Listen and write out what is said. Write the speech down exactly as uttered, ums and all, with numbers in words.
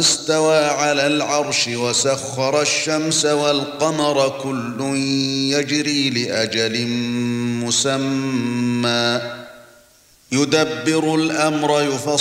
استوى على العرش وسخر الشمس والقمر كل يجري لأجل مسمى يدبر الأمر يفصل